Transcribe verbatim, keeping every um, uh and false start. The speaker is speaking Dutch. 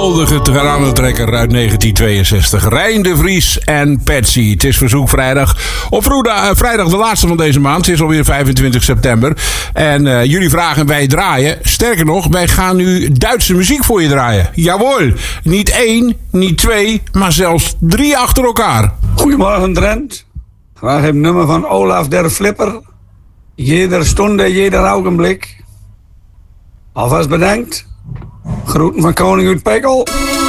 geweldige tranentrekker uit negentien tweeënzestig. Rijn de Vries en Patsy. Het is verzoekvrijdag. Op vroeg- vrijdag de laatste van deze maand. Het is alweer vijfentwintig september. En uh, jullie vragen, wij draaien. Sterker nog, wij gaan nu Duitse muziek voor je draaien. Jawohl. Niet één, niet twee, maar zelfs drie achter elkaar. Goedemorgen Drent. Graag het nummer van Olaf der Flipper. Jeder stunde, jeder ogenblik. Alvast bedankt. Groeten van Koning uit Pekel.